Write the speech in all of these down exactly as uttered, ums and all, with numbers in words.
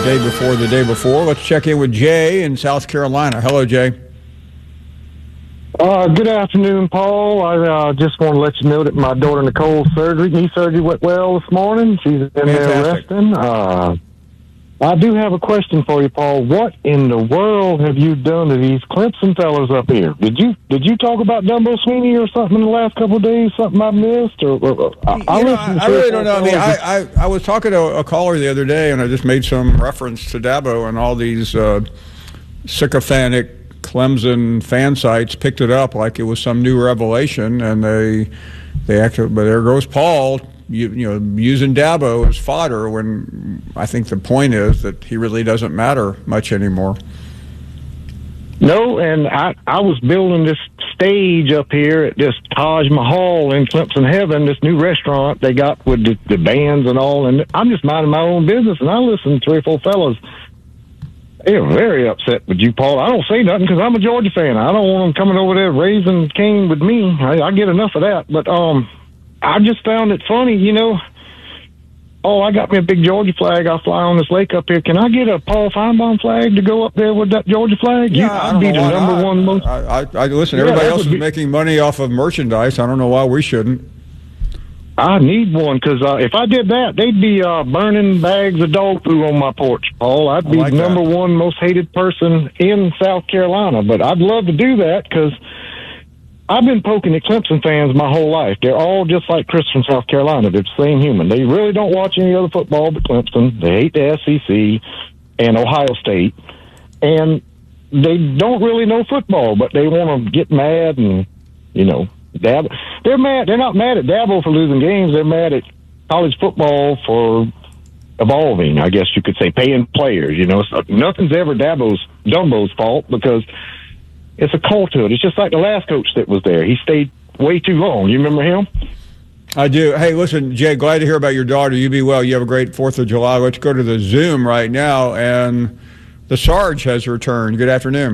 the day before the day before. Let's check in with Jay in South Carolina. Hello, Jay. Uh, good afternoon, Paul. I uh, just want to let you know that my daughter Nicole's surgery, knee surgery, went well this morning. She's in Fantastic. there resting. Uh, I do have a question for you, Paul. What in the world have you done to these Clemson fellas up here? Did you did you talk about Dumbo Sweeney or something in the last couple of days? Something I missed? Or, or I, I, you know, listened I, to I really it don't know. I mean, I, I, I was talking to a caller the other day, and I just made some reference to Dabo, and all these uh, sycophantic Clemson fan sites picked it up like it was some new revelation, and they they actually. But there goes Paul. You, you know, using Dabo as fodder when I think the point is that he really doesn't matter much anymore. No, and I, I was building this stage up here at this Taj Mahal in Clemson Heaven, this new restaurant they got with the, the bands and all, and I'm just minding my own business, and I listened to three or four fellas. They're very upset with you, Paul. I don't say nothing because I'm a Georgia fan. I don't want them coming over there raising Cain with me. I, I get enough of that, but um. I just found it funny, you know. Oh, I got me a big Georgia flag. I fly on this lake up here. Can I get a Paul Feinbaum flag to go up there with that Georgia flag? Yeah, you, I'd be the number I, one most. I, I, I listen. Yeah, everybody else is be... making money off of merchandise. I don't know why we shouldn't. I need one because uh, if I did that, they'd be uh, burning bags of dog poo on my porch, Paul. I'd be like the number that. one most hated person in South Carolina. But I'd love to do that because I've been poking at Clemson fans my whole life. They're all just like Chris from South Carolina. They're the same human. They really don't watch any other football but Clemson. They hate the S E C and Ohio State. And they don't really know football, but they want to get mad and, you know, Dab. They're mad. They're not mad at Dabo for losing games. They're mad at college football for evolving, I guess you could say, paying players. You know, so nothing's ever Dabo's, Dumbo's fault because it's a cult to it. It's just like the last coach that was there. He stayed way too long. You remember him? I do. Hey, listen, Jay, glad to hear about your daughter. You be well. You have a great fourth of July. Let's go to the Zoom right now. And the Sarge has returned. Good afternoon.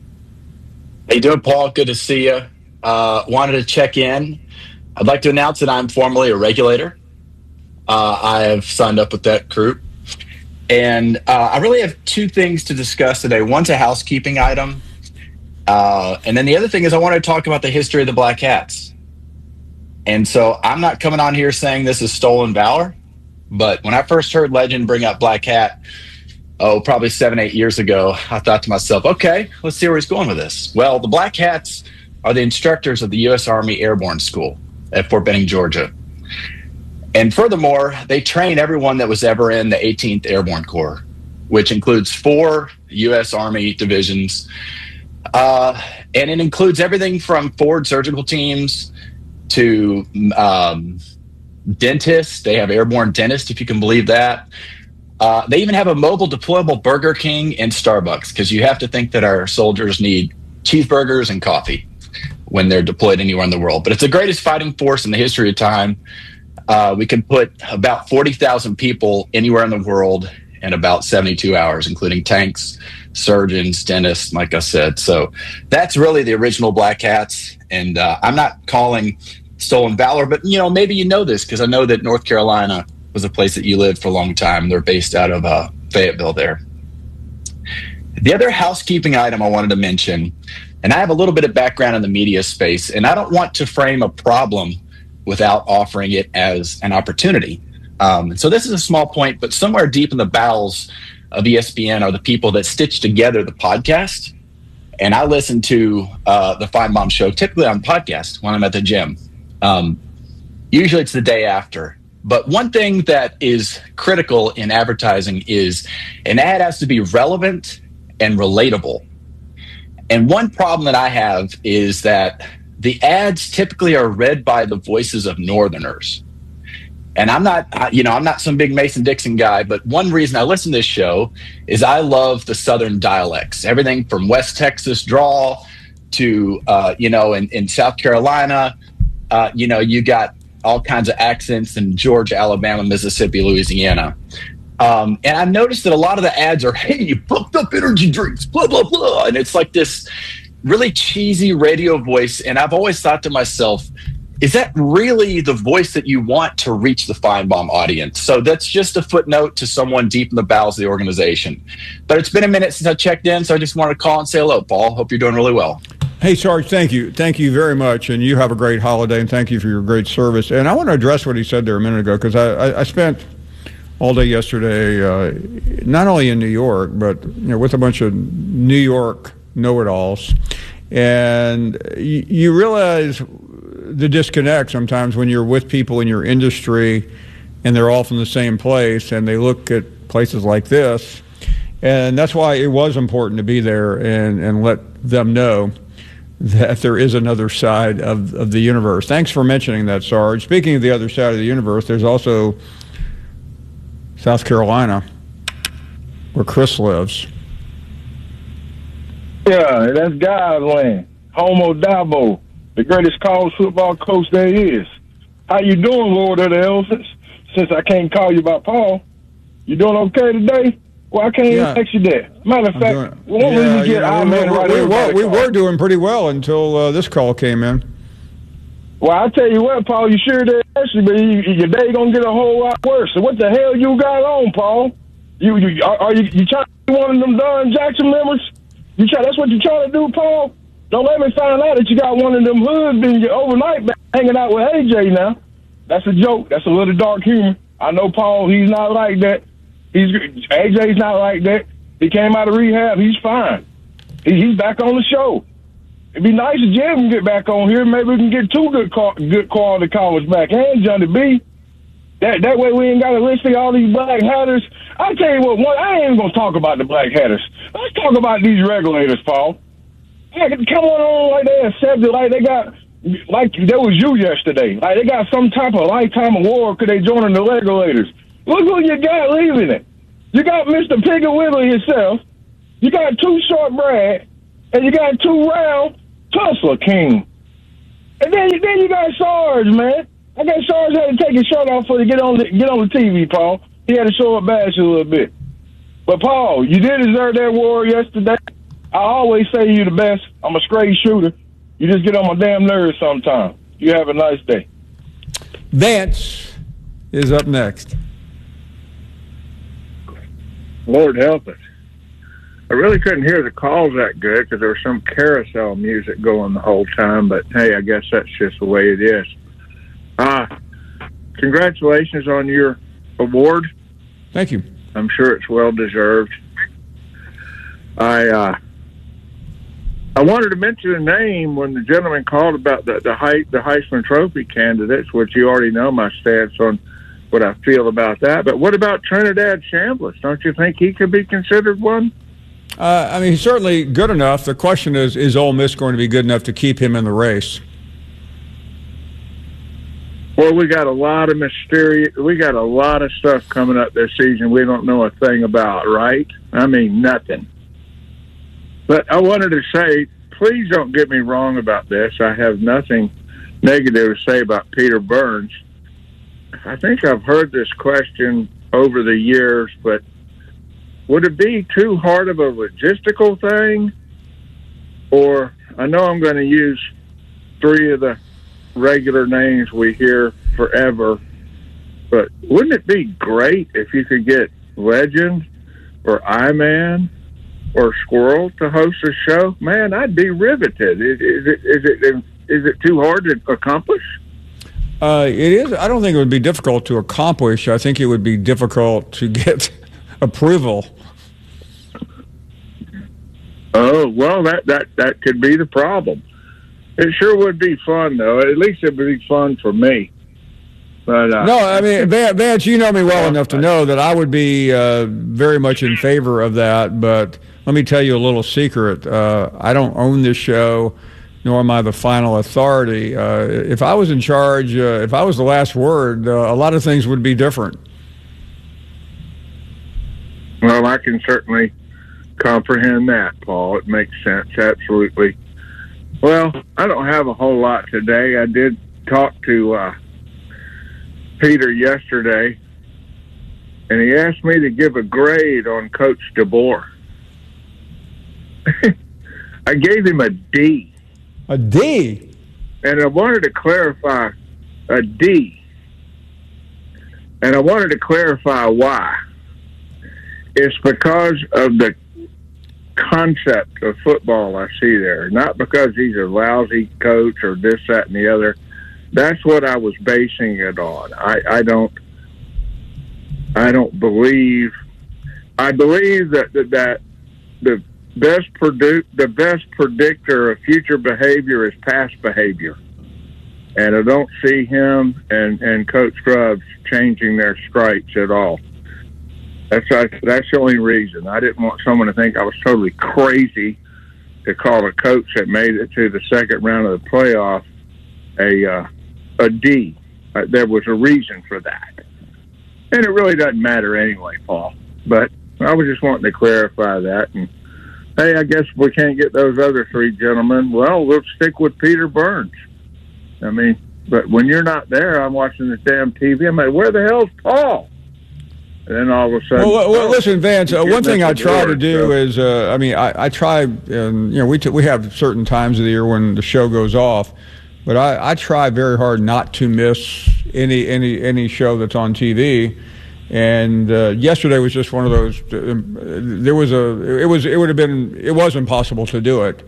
How you doing, Paul? Good to see you. Uh, wanted to check in. I'd like to announce that I'm formally a regulator. Uh, I have signed up with that group. And uh, I really have two things to discuss today. One's a housekeeping item. Uh, and then the other thing is I want to talk about the history of the Black Hats. And so I'm not coming on here saying this is stolen valor, but when I first heard Legend bring up Black Hat, oh, probably seven, eight years ago, I thought to myself, okay, let's see where he's going with this. Well, the Black Hats are the instructors of the U S Army Airborne School at Fort Benning, Georgia. And furthermore, they train everyone that was ever in the eighteenth Airborne Corps, which includes four U S Army divisions. Uh, and it includes everything from forward surgical teams to um, dentists. They have airborne dentists, if you can believe that. Uh, they even have a mobile deployable Burger King and Starbucks, because you have to think that our soldiers need cheeseburgers and coffee when they're deployed anywhere in the world. But it's the greatest fighting force in the history of time. Uh, we can put about forty thousand people anywhere in the world in about seventy-two hours, including tanks, surgeons, dentists, like I said. So that's really the original Black Hats. And uh, I'm not calling stolen valor, but, you know, maybe you know this because I know that North Carolina was a place that you lived for a long time. They're based out of uh, Fayetteville there. The other housekeeping item I wanted to mention, and I have a little bit of background in the media space, and I don't want to frame a problem without offering it as an opportunity. Um, so this is a small point, but somewhere deep in the bowels of E S P N are the people that stitch together the podcast. And I listen to uh, the Feinbaum Show typically on podcast when I'm at the gym. Um, usually it's the day after. But one thing that is critical in advertising is an ad has to be relevant and relatable. And one problem that I have is that the ads typically are read by the voices of Northerners. And I'm not, you know, I'm not some big Mason-Dixon guy, but one reason I listen to this show is I love the Southern dialects. Everything from West Texas drawl to, uh, you know, in, in South Carolina, uh, you know, you got all kinds of accents in Georgia, Alabama, Mississippi, Louisiana. Um, and I've noticed that a lot of the ads are, hey, you pumped up energy drinks, blah, blah, blah. And it's like this really cheesy radio voice. And I've always thought to myself, is that really the voice that you want to reach the Feinbaum audience? So that's just a footnote to someone deep in the bowels of the organization. But it's been a minute since I checked in, so I just wanted to call and say hello, Paul. Hope you're doing really well. Hey, Sarge, thank you. Thank you very much, and you have a great holiday, and thank you for your great service. And I want to address what he said there a minute ago, because I, I, I spent all day yesterday, uh, not only in New York, but you know, with a bunch of New York know-it-alls. And you, you realize the disconnect sometimes when you're with people in your industry, and they're all from the same place, and they look at places like this. And that's why it was important to be there and, and let them know that there is another side of, of the universe. Thanks for mentioning that, Sarge. Speaking of the other side of the universe, there's also South Carolina, where Chris lives. Yeah, that's God's land. Homo Dabo, the greatest college football coach there is. How you doing, Lord of the Elephants? Since I can't call you by Paul, you doing okay today? Well, I can't Yeah. even ask you that. Matter of I'm fact, doing- we won't yeah, even get you know, our we, man we, right we, everybody we, we call. were doing pretty well until uh, this call came in. Well, I tell you what, Paul, you sure did actually, but you, your day gonna get a whole lot worse. So what the hell you got on, Paul? You, you are, are you, you trying to be one of them Don Jackson members? You try? That's what you trying to do, Paul? Don't let me find out that you got one of them hoods in your overnight bag hanging out with A J now. That's a joke. That's a little dark humor. I know Paul. He's not like that. He's A J's not like that. He came out of rehab. He's fine. He, he's back on the show. It'd be nice if Jim can get back on here. Maybe we can get two good call, good quality callers back, and Johnny B. That that way we ain't got to listen to all these black hatters. I tell you what, one, I ain't even gonna talk about the black hatters. Let's talk about these regulators, Paul. Yeah, come on, like they accepted, like they got, like that was you yesterday. Like they got some type of lifetime award because they joining the regulators. Look who you got leaving it. You got Mister Piggy Wiggly himself. You got Too Short Brad, and you got Too Round Tulsa King. And then, then you got Sarge, man. I guess Sarge had to take his shirt off for to get on the get on the T V, Paul. He had to show up bash a little bit. But Paul, you did deserve that award yesterday. I always say you're the best. I'm a straight shooter. You just get on my damn nerves sometimes. You have a nice day. Vance is up next. Lord help us. I really couldn't hear the calls that good because there was some carousel music going the whole time, but hey, I guess that's just the way it is. Uh, congratulations on your award. Thank you. I'm sure it's well deserved. I uh, I wanted to mention a name when the gentleman called about the the, He- the Heisman Trophy candidates, which you already know my stance on what I feel about that. But what about Trinidad Chambliss? Don't you think he could be considered one? Uh, I mean, he's certainly good enough. The question is, is Ole Miss going to be good enough to keep him in the race? Well, we got a lot of mysterious, we got a lot of stuff coming up this season we don't know a thing about, right? I mean, nothing. But I wanted to say, please don't get me wrong about this. I have nothing negative to say about Peter Burns. I think I've heard this question over the years, but would it be too hard of a logistical thing? Or, I know I'm going to use three of the regular names we hear forever, but wouldn't it be great if you could get Legend or I-Man or Squirrel to host a show? Man, I'd be riveted. Is, is it is it is it too hard to accomplish? Uh, it is. I don't think it would be difficult to accomplish. I think it would be difficult to get approval. Oh, well, that, that, that could be the problem. It sure would be fun, though. At least it would be fun for me. But uh, No, I mean, Vance, you know me well enough to know that I would be uh, very much in favor of that. But let me tell you a little secret. Uh, I don't own this show, nor am I the final authority. Uh, if I was in charge, uh, if I was the last word, uh, a lot of things would be different. Well, I can certainly comprehend that, Paul. It makes sense, absolutely. Well, I don't have a whole lot today. I did talk to uh, Peter yesterday, and he asked me to give a grade on Coach DeBoer. I gave him a D. A D? and I wanted to clarify a D, and I wanted to clarify why. It's because of the concept of football I see there, not because he's a lousy coach or this, that, and the other. That's what I was basing it on. I, I don't, I don't believe. I believe that that, that the best produ- the best predictor of future behavior is past behavior, and I don't see him and, and Coach Scruggs changing their stripes at all. That's that's the only reason. I didn't want someone to think I was totally crazy to call a coach that made it to the second round of the playoff a uh, a D. Uh, there was a reason for that, and it really doesn't matter anyway, Paul. But I was just wanting to clarify that. And hey, I guess we can't get those other three gentlemen. Well, we'll stick with Peter Burns. I mean, but when you're not there, I'm watching the damn T V. I'm like, where the hell's Paul? And then all of a sudden, well, well oh, listen, Vance. Uh, one thing I try to do so. is, uh, I mean, I, I try, and you know, we t- we have certain times of the year when the show goes off, but I, I try very hard not to miss any any any show that's on T V. And uh, yesterday was just one of those. Uh, there was a. It was. It would have been. It was impossible to do it.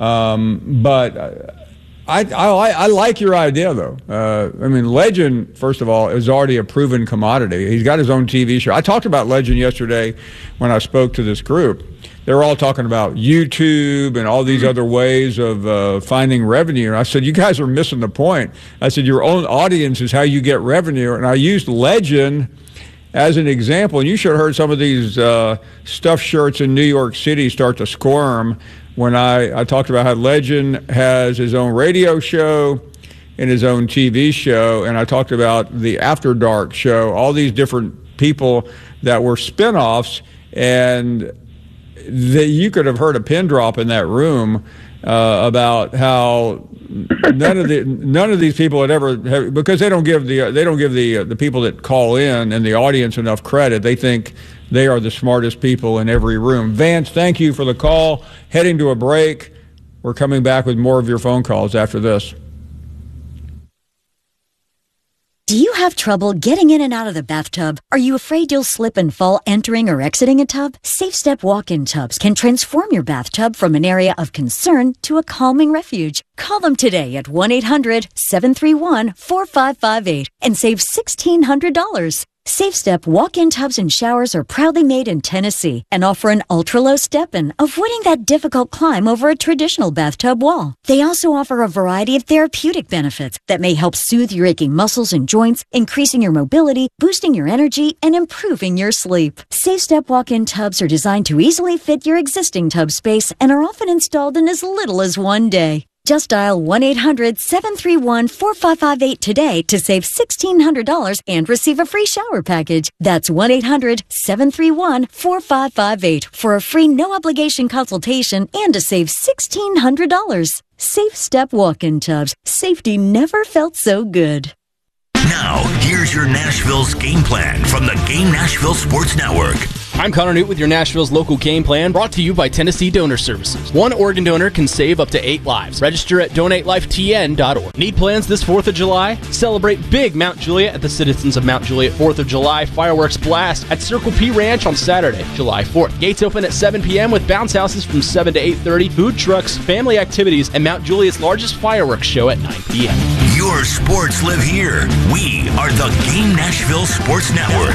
Um, but. Uh, I, I I like your idea, though. Uh, I mean, Legend, first of all, is already a proven commodity. He's got his own T V show. I talked about Legend yesterday when I spoke to this group. They were all talking about YouTube and all these other ways of uh, finding revenue. And I said, you guys are missing the point. I said, your own audience is how you get revenue. And I used Legend as an example. And you should have heard some of these uh, stuffed shirts in New York City start to squirm when I, I talked about how Legend has his own radio show and his own T V show, and I talked about the After Dark show, all these different people that were spinoffs, and that you could have heard a pin drop in that room uh, about how none of the none of these people had ever have, because they don't give the they don't give the the people that call in and the audience enough credit. They think they are the smartest people in every room. Vance, thank you for the call. Heading to a break. We're coming back with more of your phone calls after this. Do you have trouble getting in and out of the bathtub? Are you afraid you'll slip and fall entering or exiting a tub? SafeStep walk-in tubs can transform your bathtub from an area of concern to a calming refuge. Call them today at one eight hundred seven three one four five five eight and save sixteen hundred dollars. SafeStep walk-in tubs and showers are proudly made in Tennessee and offer an ultra-low step-in, avoiding that difficult climb over a traditional bathtub wall. They also offer a variety of therapeutic benefits that may help soothe your aching muscles and joints, increasing your mobility, boosting your energy, and improving your sleep. SafeStep walk-in tubs are designed to easily fit your existing tub space and are often installed in as little as one day. Just dial one eight hundred seven three one four five five eight today to save sixteen hundred dollars and receive a free shower package. That's one eight hundred seven three one four five five eight for a free no-obligation consultation and to save sixteen hundred dollars. SafeStep walk-in tubs. Safety never felt so good. Now, here's your Nashville's game plan from the Game Nashville Sports Network. I'm Connor Newt with your Nashville's local game plan, brought to you by Tennessee Donor Services. One organ donor can save up to eight lives. Register at donate life t n dot org. Need plans this fourth of July? Celebrate big Mount Juliet at the Citizens of Mount Juliet fourth of July fireworks blast at Circle P Ranch on Saturday, July fourth. Gates open at seven p.m. with bounce houses from seven to eight thirty, food trucks, family activities, and Mount Juliet's largest fireworks show at nine p.m. Your sports live here. We are the Game Nashville Sports Network.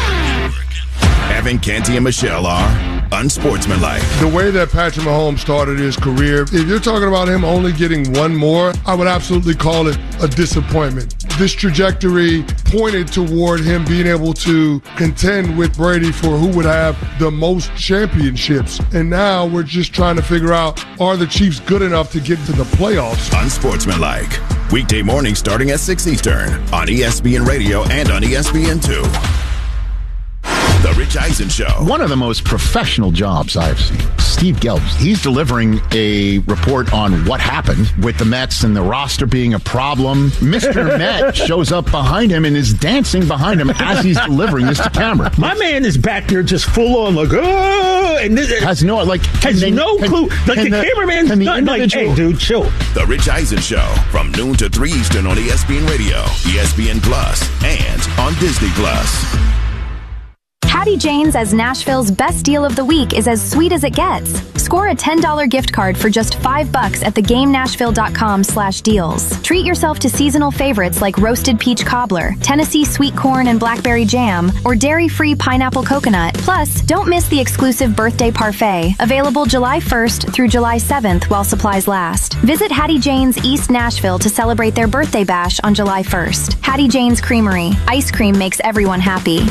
Evan Canty and Michelle are unsportsmanlike. The way that Patrick Mahomes started his career, if you're talking about him only getting one more, I would absolutely call it a disappointment. This trajectory pointed toward him being able to contend with Brady for who would have the most championships. And now we're just trying to figure out, are the Chiefs good enough to get to the playoffs? Unsportsmanlike. Weekday morning starting at six Eastern on E S P N Radio and on E S P N two. The Rich Eisen Show. One of the most professional jobs I've seen. Steve Gelbs. He's delivering a report on what happened with the Mets and the roster being a problem. Mister Met shows up behind him and is dancing behind him as he's delivering this to camera. My man is back there just full on like, oh, and this, has no like has they, no can, clue. Like the, the cameraman's not like, hey, dude, chill. The Rich Eisen Show from noon to three Eastern on E S P N Radio, E S P N Plus, and on Disney Plus. Hattie Jane's as Nashville's best deal of the week is as sweet as it gets. Score a ten dollars gift card for just five bucks at theGameNashville.com slash deals. Treat yourself to seasonal favorites like roasted peach cobbler, Tennessee sweet corn and blackberry jam, or dairy-free pineapple coconut. Plus, don't miss the exclusive birthday parfait, available July first through July seventh while supplies last. Visit Hattie Jane's East Nashville to celebrate their birthday bash on July first. Hattie Jane's Creamery. Ice cream makes everyone happy.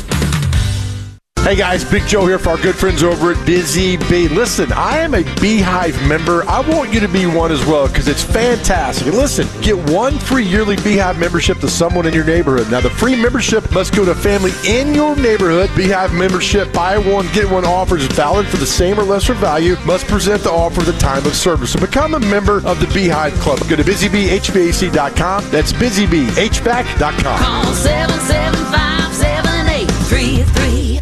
Hey guys, Big Joe here for our good friends over at Busy Bee. Listen, I am a Beehive member. I want you to be one as well because it's fantastic. And listen, get one free yearly Beehive membership to someone in your neighborhood. Now, the free membership must go to a family in your neighborhood. Beehive membership, buy one, get one offer is valid for the same or lesser value. Must present the offer at the time of service. So become a member of the Beehive Club. Go to busy bee h v a c dot com. That's busy bee h v a c dot com. Call seven seven five, seven eight three three.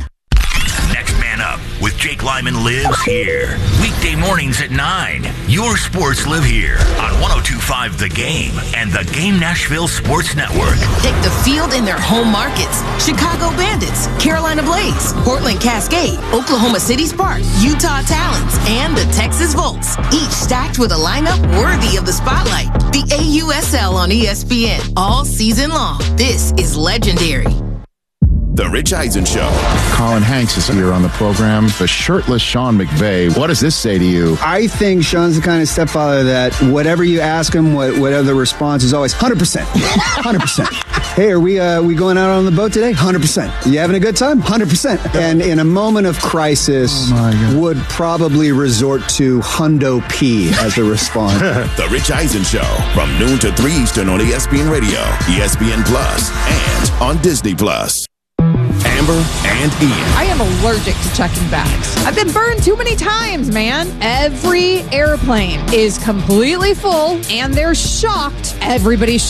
Up with Jake Lyman lives here. Weekday mornings at nine. Your sports live here on one oh two point five The Game and the Game Nashville Sports Network. Take the field in their home markets. Chicago Bandits, Carolina Blaze, Portland Cascade, Oklahoma City Sparks, Utah Talons, and the Texas Volts. Each stacked with a lineup worthy of the spotlight. The A U S L on E S P N all season long. This is legendary. The Rich Eisen Show. Colin Hanks is here on the program. The shirtless Sean McVay. What does this say to you? I think Sean's the kind of stepfather that whatever you ask him, what, whatever the response is always one hundred percent. one hundred percent. Hey, are we uh, we going out on the boat today? one hundred percent. You having a good time? one hundred percent. And in a moment of crisis, oh would probably resort to Hundo P as a response. The Rich Eisen Show from noon to three Eastern on E S P N Radio, E S P N Plus, and on Disney Plus. Amber and Ian. I am allergic to checking bags. I've been burned too many times, man. Every airplane is completely full, and they're shocked everybody's